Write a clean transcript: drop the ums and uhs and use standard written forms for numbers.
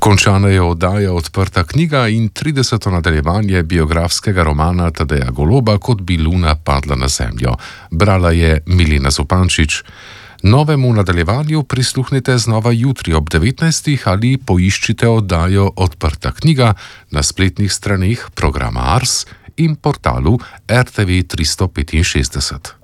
Končana je oddaja Odprta knjiga in 30. nadaljevanje biografskega romana Tadeja Goloba Kot bi luna padla na zemljo. Brala je Milena Zupančič. Novemu nadaljevanju prisluhnite znova jutri ob 19. ali poiščite oddajo Odprta knjiga na spletnih straneh programa Ars in portalu RTV 365.